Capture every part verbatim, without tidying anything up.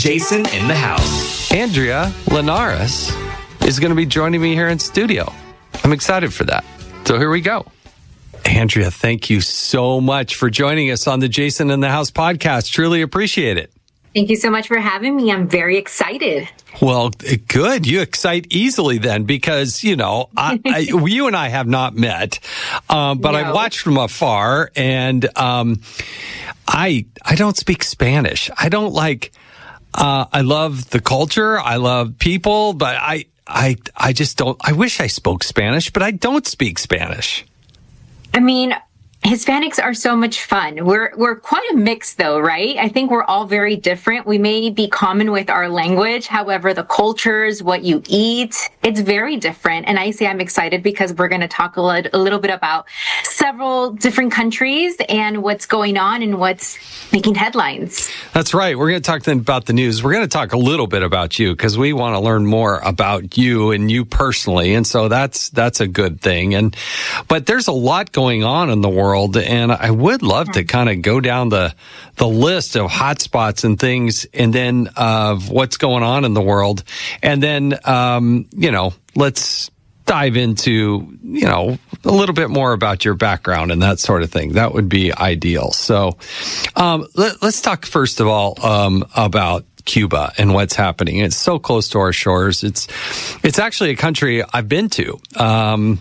Jason in the house. Andrea Linares is going to be joining me here in studio. I'm excited for that. So here we go. Andrea, thank you so much for joining us on the Jason in the House podcast. Truly appreciate it. Thank you so much for having me. I'm very excited. Well, good. You excite easily then because, you know, I, I, you and I have not met, um, but no. I've watched from afar and um, I I don't speak Spanish. I don't like, uh, I love the culture. I love people, but I, I, I just don't, I wish I spoke Spanish, but I don't speak Spanish. I mean, Hispanics are so much fun. We're we're quite a mix though, right? I think we're all very different. We may be common with our language. However, the cultures, what you eat, it's very different. And I say I'm excited because we're going to talk a, li- a little bit about several different countries and what's going on and what's making headlines. That's right. We're going to talk then about the news. We're going to talk a little bit about you because we want to learn more about you and you personally. And so that's that's a good thing. And but there's a lot going on in the world. And I would love to kind of go down the the list of hotspots and things, and then of uh, what's going on in the world, and then um, you know, let's dive into you know a little bit more about your background and that sort of thing. That would be ideal. So um, let, let's talk first of all um, about Cuba and what's happening. It's so close to our shores. It's it's actually a country I've been to. Um,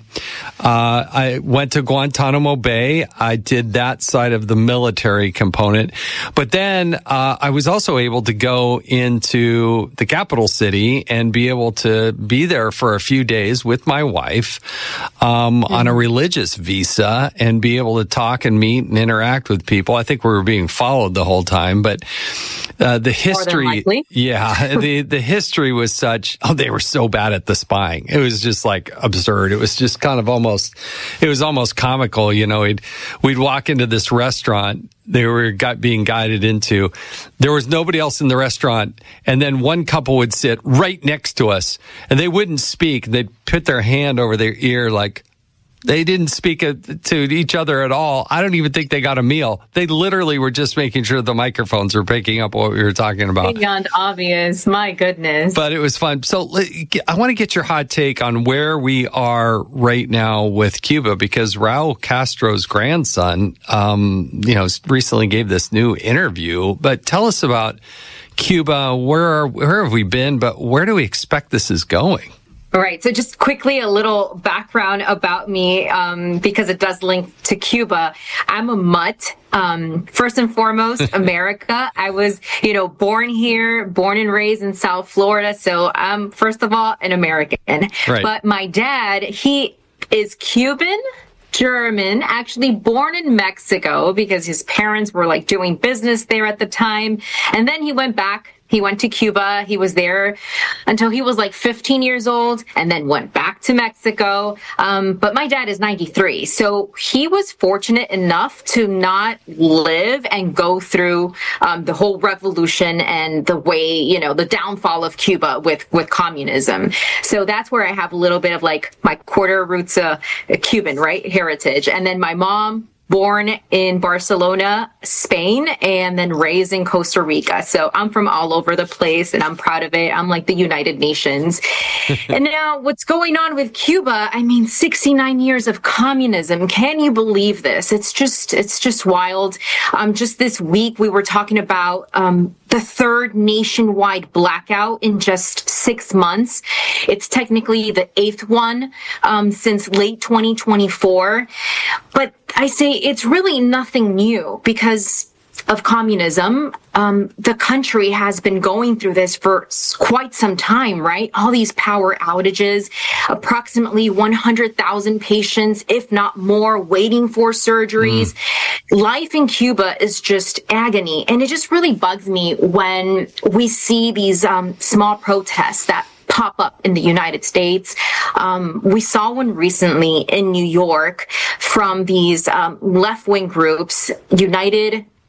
uh, I went to Guantanamo Bay. I did that side of the military component. But then uh, I was also able to go into the capital city and be able to be there for a few days with my wife um, mm-hmm. on a religious visa and be able to talk and meet and interact with people. I think we were being followed the whole time, but uh, the history yeah, the, the history was such, oh, they were so bad at the spying. It was just like absurd. It was just kind of almost, it was almost comical. You know, we'd, we'd walk into this restaurant they were got being guided into. There was nobody else in the restaurant. And then one couple would sit right next to us and they wouldn't speak. They'd put their hand over their ear like, they didn't speak to each other at all. I don't even think they got a meal. They literally were just making sure the microphones were picking up what we were talking about. Beyond obvious. My goodness. But it was fun. So I want to get your hot take on where we are right now with Cuba, because Raul Castro's grandson, um, you know, recently gave this new interview. But tell us about Cuba. Where are, where have we been? But where do we expect this is going? All right. So just quickly, a little background about me, um, because it does link to Cuba. I'm a mutt. Um, first and foremost, America. I was, you know, born here, born and raised in South Florida. So I'm, first of all, an American. Right. But my dad, he is Cuban, German, actually born in Mexico because his parents were like doing business there at the time. And then he went back. He went to Cuba. He was there until he was like fifteen years old and then went back to Mexico. Um, but my dad is ninety-three. So he was fortunate enough to not live and go through um, the whole revolution and the way, you know, the downfall of Cuba with, with communism. So that's where I have a little bit of like my quarter roots, uh, Cuban, right? Heritage. And then my mom, born in Barcelona, Spain, and then raised in Costa Rica. So I'm from all over the place and I'm proud of it. I'm like the United Nations. And now what's going on with Cuba? I mean, sixty-nine years of communism. Can you believe this? It's just, it's just wild. Um, just this week we were talking about, um, the third nationwide blackout in just six months. It's technically the eighth one um, since late twenty twenty-four. But I say it's really nothing new because of communism. Um, the country has been going through this for quite some time, right? All these power outages, approximately one hundred thousand patients, if not more, waiting for surgeries. Mm. Life in Cuba is just agony. And it just really bugs me when we see these um, small protests that pop up in the United States. Um, we saw one recently in New York from these um, left-wing groups, United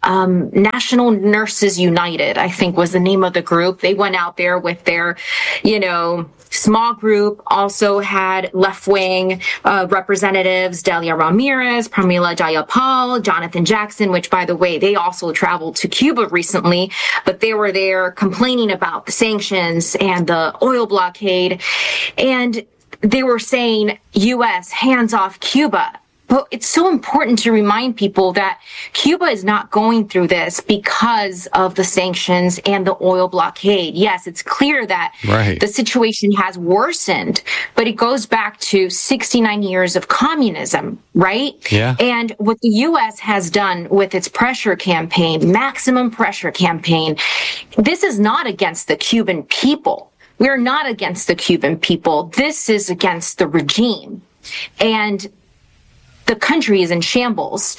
um, National Nurses United, I think was the name of the group. They went out there with their, you know, small group, also had left-wing uh, representatives, Delia Ramirez, Pramila Jayapal, Jonathan Jackson, which, by the way, they also traveled to Cuba recently, but they were there complaining about the sanctions and the oil blockade. And they were saying, U S, hands off Cuba. But it's so important to remind people that Cuba is not going through this because of the sanctions and the oil blockade. Yes, it's clear that right. the situation has worsened, but it goes back to sixty-nine years of communism, right? Yeah. And what the U S has done with its pressure campaign, maximum pressure campaign, this is not against the Cuban people. We're not against the Cuban people. This is against the regime. And the country is in shambles.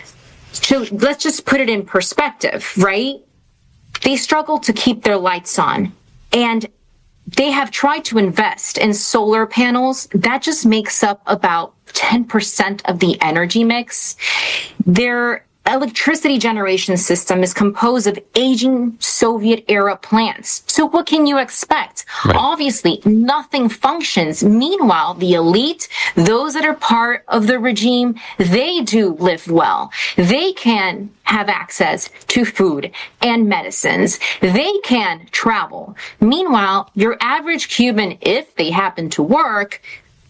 So let's just put it in perspective, right? They struggle to keep their lights on, and they have tried to invest in solar panels. That just makes up about ten percent of the energy mix. Their electricity generation system is composed of aging Soviet-era plants. So what can you expect? Right. Obviously, nothing functions. Meanwhile, the elite, those that are part of the regime, they do live well. They can have access to food and medicines. They can travel. Meanwhile, your average Cuban, if they happen to work,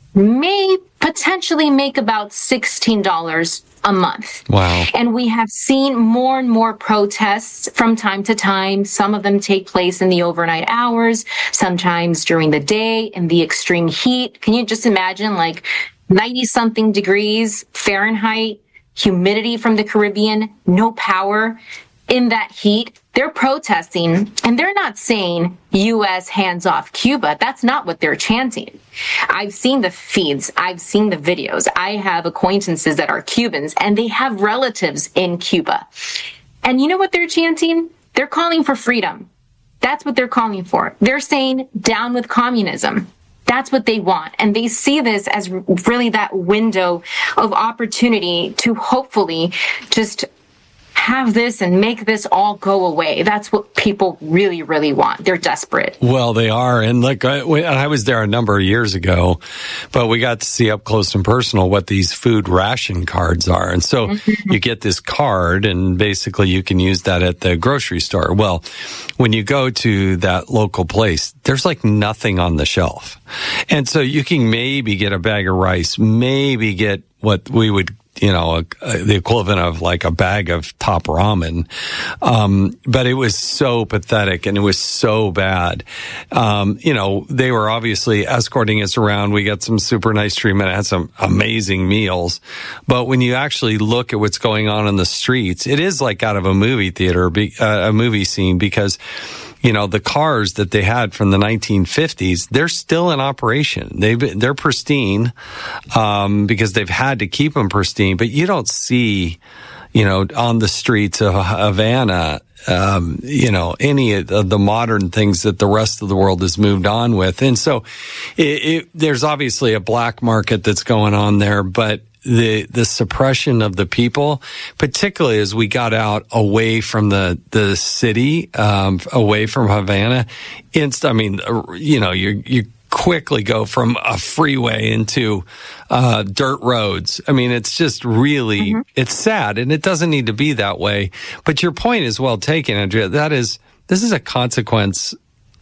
may potentially make about sixteen dollars a month. Wow. And we have seen more and more protests from time to time. Some of them take place in the overnight hours, sometimes during the day in the extreme heat. Can you just imagine, like ninety something degrees Fahrenheit, humidity from the Caribbean, no power in that heat? They're protesting, and they're not saying U S hands off Cuba. That's not what they're chanting. I've seen the feeds. I've seen the videos. I have acquaintances that are Cubans, and they have relatives in Cuba. And you know what they're chanting? They're calling for freedom. That's what they're calling for. They're saying down with communism. That's what they want. And they see this as really that window of opportunity to hopefully just have this and make this all go away. That's what people really, really want. They're desperate. Well, they are. And look, I, I was there a number of years ago, but we got to see up close and personal what these food ration cards are. And so mm-hmm. you get this card, and basically you can use that at the grocery store. Well, when you go to that local place, there's like nothing on the shelf. And so you can maybe get a bag of rice, maybe get what we would you know, a, a, the equivalent of like a bag of top ramen. Um, but it was so pathetic and it was so bad. Um, you know, they were obviously escorting us around. We got some super nice treatment, had some amazing meals. But when you actually look at what's going on in the streets, it is like out of a movie theater, uh, a movie scene, because you know, the cars that they had from the nineteen fifties, they're still in operation. They've, they're pristine, um, because they've had to keep them pristine, but you don't see, you know, on the streets of Havana, um, you know, any of the modern things that the rest of the world has moved on with. And so it, it, there's obviously a black market that's going on there, but the the suppression of the people, particularly as we got out away from the the city, um, away from Havana, inst- I mean, you know, you you quickly go from a freeway into uh, dirt roads. I mean, it's just really, mm-hmm. it's sad, and it doesn't need to be that way. But your point is well taken, Andrea. That is, this is a consequence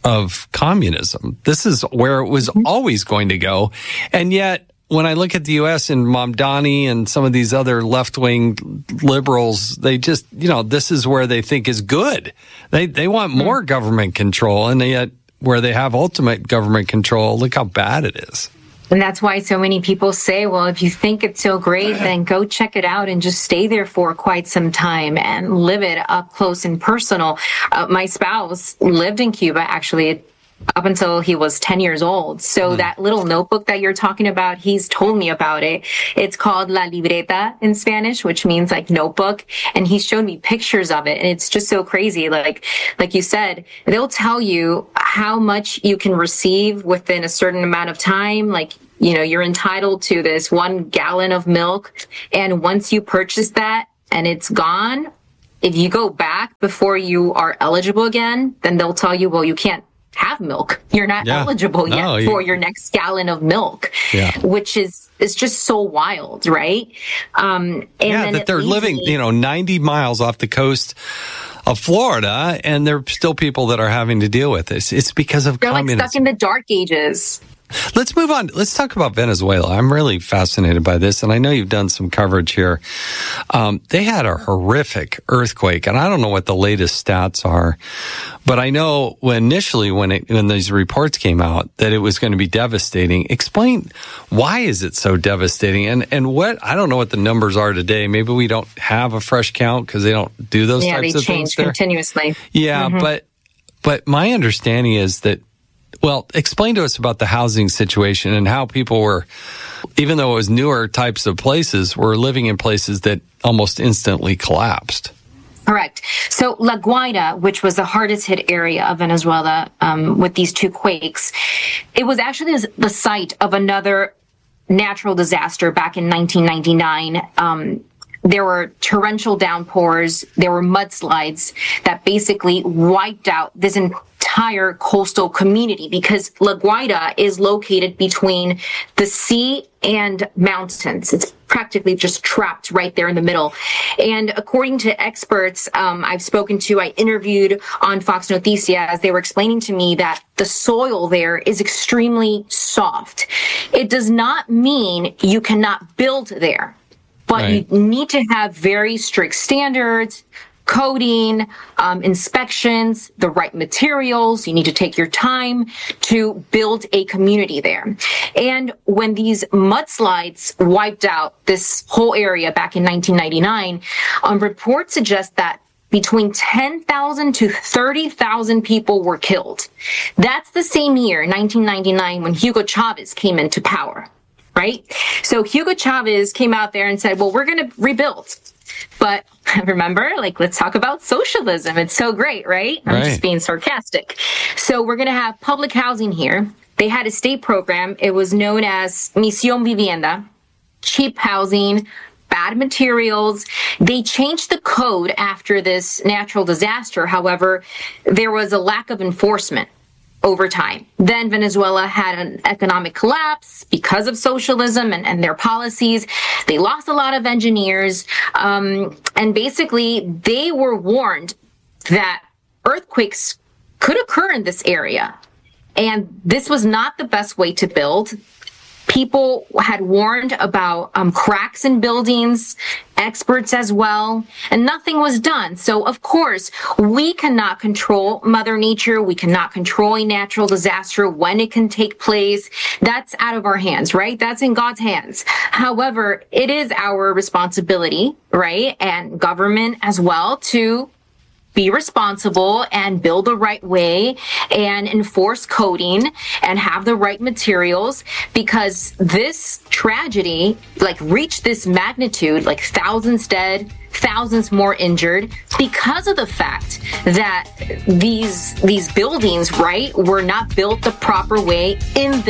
of communism. This is where it was mm-hmm. always going to go, and yet, when I look at the U S and Mamdani and some of these other left-wing liberals, they just, you know, this is where they think is good. They they want more government control, and yet where they have ultimate government control, look how bad it is. And that's why so many people say, well, if you think it's so great, then go check it out and just stay there for quite some time and live it up close and personal. Uh, my spouse lived in Cuba, actually, up until he was ten years old. So mm. that little notebook that you're talking about, he's told me about it. It's called La Libreta in Spanish, which means like notebook. And he showed me pictures of it. And it's just so crazy. Like, like you said, they'll tell you how much you can receive within a certain amount of time. Like, you know, you're entitled to this one gallon of milk. And once you purchase that and it's gone, if you go back before you are eligible again, then they'll tell you, well, you can't have milk. You're not yeah. eligible yet no, you... for your next gallon of milk, yeah. which is, is just so wild, right? Um, and yeah, that they're living, me... you know, ninety miles off the coast of Florida, and there are still people that are having to deal with this. It's because of they're communism. Like stuck in the dark ages. Let's move on. Let's talk about Venezuela. I'm really fascinated by this, and I know you've done some coverage here. Um, they had a horrific earthquake, and I don't know what the latest stats are, but I know when initially when it, when these reports came out that it was going to be devastating. Explain why is it so devastating, and and what I don't know what the numbers are today. Maybe we don't have a fresh count because they don't do those yeah, types of things. Yeah, they change continuously. Yeah, mm-hmm. but but my understanding is that. Well, explain to us about the housing situation and how people were, even though it was newer types of places, were living in places that almost instantly collapsed. Correct. So La Guaira, which was the hardest hit area of Venezuela um, with these two quakes, it was actually the site of another natural disaster back in nineteen ninety-nine. Um, There were torrential downpours. There were mudslides that basically wiped out this entire coastal community because La Guaira is located between the sea and mountains. It's practically just trapped right there in the middle. And according to experts um, I've spoken to, I interviewed on Fox Noticias, they were explaining to me that the soil there is extremely soft. It does not mean you cannot build there. But right. you need to have very strict standards, coding, um, inspections, the right materials. You need to take your time to build a community there. And when these mudslides wiped out this whole area back in nineteen ninety-nine, um, reports suggest that between ten thousand to thirty thousand people were killed. That's the same year, nineteen ninety-nine, when Hugo Chavez came into power. Right? So Hugo Chavez came out there and said, well, we're going to rebuild. But remember, like, let's talk about socialism. It's so great, right? I'm right. just being sarcastic. So we're going to have public housing here. They had a state program. It was known as Misión Vivienda, cheap housing, bad materials. They changed the code after this natural disaster. However, there was a lack of enforcement over time. Then Venezuela had an economic collapse because of socialism and, and their policies. They lost a lot of engineers. Um, and basically, they were warned that earthquakes could occur in this area. And this was not the best way to build. People had warned about um, cracks in buildings, experts as well, and nothing was done. So, of course, we cannot control Mother Nature. We cannot control a natural disaster, when it can take place. That's out of our hands, right? That's in God's hands. However, it is our responsibility, right, and government as well, to be responsible and build the right way and enforce coding and have the right materials, because this tragedy, like, reached this magnitude, like thousands dead, thousands more injured, because of the fact that these these buildings, right, were not built the proper way in the